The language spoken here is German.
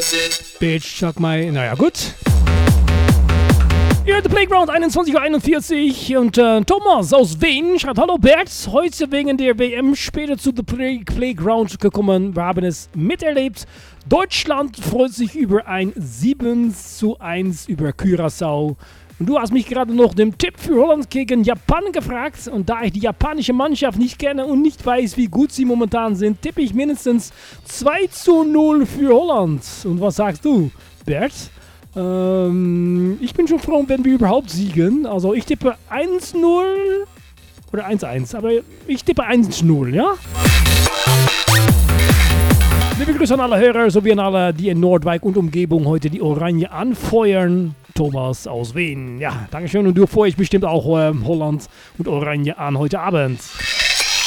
Bitch, sag mal, naja, gut. Ihr hört The Playground, 21:41 Uhr und Thomas aus Wien schreibt: Hallo Bert, heute wegen der WM später zu The Playground gekommen. Wir haben es miterlebt. Deutschland freut sich über ein 7:1 über Curaçao. Und du hast mich gerade noch den Tipp für Holland gegen Japan gefragt. Und da ich die japanische Mannschaft nicht kenne und nicht weiß, wie gut sie momentan sind, tippe ich mindestens 2:0 für Holland. Und was sagst du, Bert? Ich bin schon froh, wenn wir überhaupt siegen. Also ich tippe 1:0 oder 1:1. Aber ich tippe 1:0, ja? Liebe Grüße an alle Hörer sowie an alle, die in Nordwijk und Umgebung heute die Oranje anfeuern. Thomas aus Wien. Ja, Dankeschön. Und du feuerst bestimmt auch Holland und Oranje an heute Abend.